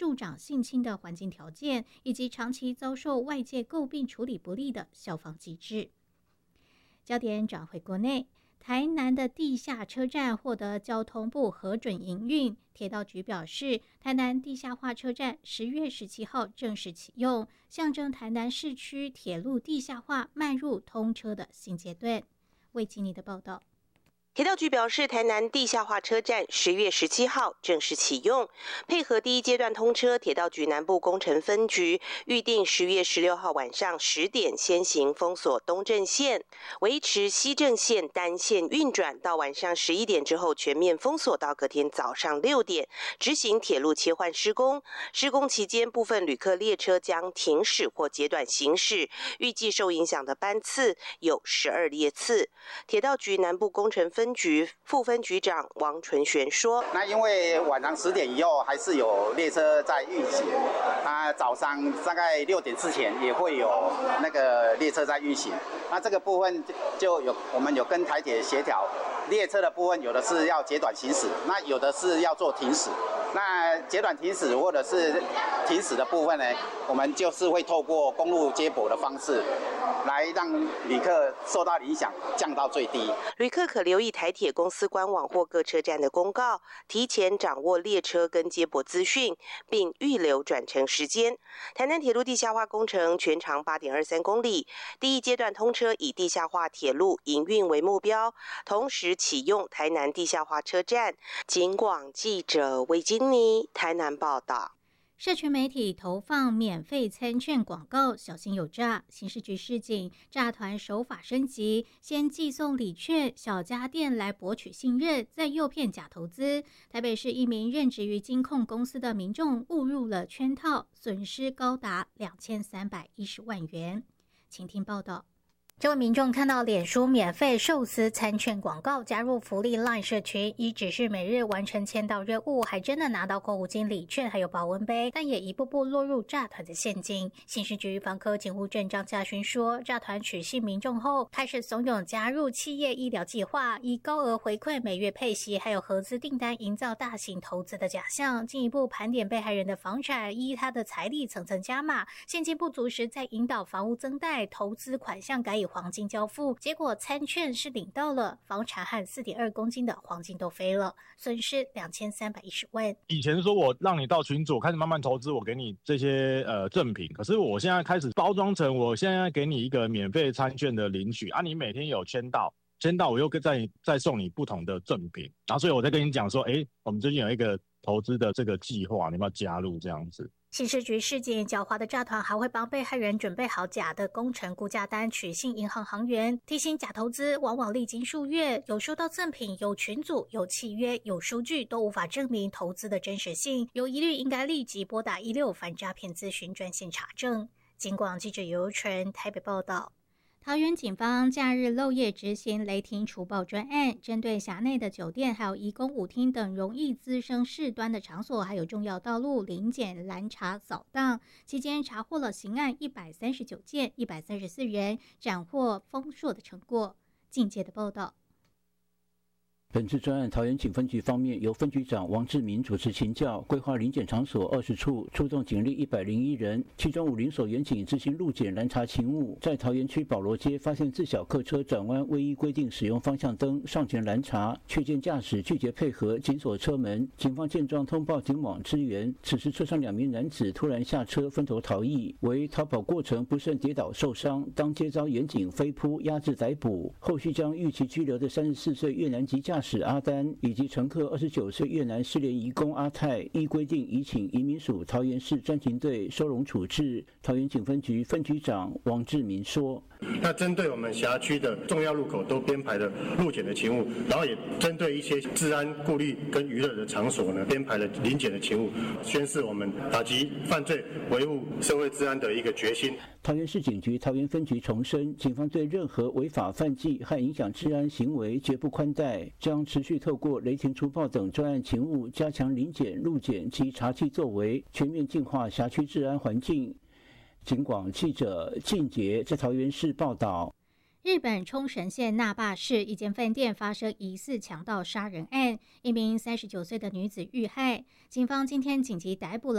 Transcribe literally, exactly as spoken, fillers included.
处长性侵的环境条件，以及长期遭受外界诟病处理不力的消防机制。焦点转回国内，台南的地下车站获得交通部核准营运。铁道局表示，台南地下化车站十月十七号正式启用，象征台南市区铁路地下化迈入通车的新阶段。魏吉尼的报道。 铁道局表示，台南地下化车站十月十七号正式启用，配合第一阶段通车，铁道局南部工程分局预定十月十六号晚上十点先行封锁东正线，维持西正线单线运转到晚上十一点之后全面封锁到隔天早上六点，执行铁路切换施工。施工期间，部分旅客列车将停驶或截短行驶，预计受影响的班次有十二列次。铁道局南部工程分局副分局长王纯璇说：“ 那因为晚上十点以后还是有列车在运行，那早上大概六点之前也会有那个列车在运行。那这个部分就有我们有跟台铁协调，列车的部分有的是要截短行驶，那有的是要做停驶。那截短停驶或者是停驶的部分呢，我们就是会透过公路接驳的方式，来让旅客受到影响降到最低。 旅客可留意台铁公司官网或各车站的公告，提前掌握列车跟接驳资讯，并预留转乘时间。台南铁路地下化工程全长 八点二三公里，第一阶段通车以地下化铁路营运为目标，同时启用台南地下化车站。警广记者魏金妮台南报道。 社群媒体投放免费餐券广告，小心有诈。刑事局示警，诈团手法升级，先寄送礼券、小家电来博取信任，再诱骗假投资。台北市一名任职于金控公司的民众误入了圈套，损失高达两千三百一十万元。请听报道。这位民众看到脸书免费寿司餐券广告，加入福利 LINE 社群，依指示每日完成签到任务，还真的拿到购物金礼券还有保温杯，但也一步步落入诈团的陷阱。刑事局防科警务证张家勋说，诈团取信民众后，开始怂恿加入企业医疗计划，以高额回馈、每月配息还有合资订单，营造大型投资的假象，进一步盘点被害人的房产，依他的财力层层加码，现金不足时再引导房屋增贷，投资款项改以黄金交付，结果餐券是领到了，房产和 四点二公斤的黄金都飞了，损失两千三百一十万。 以前说我让你到群组开始慢慢投资，我给你这些呃赠品，可是我现在开始包装成我现在给你一个免费餐券的领取啊，你每天有签到，签到我又再再送你不同的赠品，然后所以我在跟你讲说，哎，我们最近有一个投资的这个计划，你要不要加入这样子？ 刑事局示警，狡猾的诈团还会帮被害人准备好假的工程估价单，取信银行行员，提醒假投资往往历经数月，有收到赠品、有群组、有契约、有收据，都无法证明投资的真实性，有疑虑应该立即拨打一六反诈骗咨询专线查证。警广记者尤纯台北报道。桃园警方假日漏夜执行雷霆除暴专案，针对辖内的酒店、还有移工舞厅等容易滋生事端的场所，还有重要道路临检拦查扫荡。期间查获了刑案一百三十九件，一百三十四人，斩获丰硕的成果。境界的报道。 本次专案，桃园警分局方面由分局长王志明主持请教，规划临检场所二十处，出动警力一百零一人，其中五零所员警执行路检拦查勤务，在桃园区保罗街发现自小客车转弯未依规定使用方向灯，上前拦查，却见驾驶拒绝配合，紧锁车门。警方见状通报警网支援，此时车上两名男子突然下车分头逃逸，为逃跑过程不慎跌倒受伤，当街遭员警飞扑压制逮捕，后续将预期拘留的三十四岁越南籍驾驶驾驶阿丹以及乘客二十九岁越南失联移工阿泰，依规定移请移民署桃园市专勤队收容处置。桃园警分局分局长王志明说：“ 那针对我们辖区的重要路口都编排了路检的勤务，然后也针对一些治安顾虑跟娱乐的场所呢，编排了临检的勤务，宣示我们打击犯罪、维护社会治安的一个决心。” 桃园市警局桃园分局重申，警方对任何违法犯纪和影响治安行为绝不宽待，将持续透过雷霆除暴等专案勤务，加强临检、路检及查缉作为，全面净化辖区治安环境。警广记者靳杰在桃园市报道。 日本冲绳县那霸市一间饭店发生疑似强盗杀人案，一名三十九岁的女子遇害，警方今天紧急逮捕了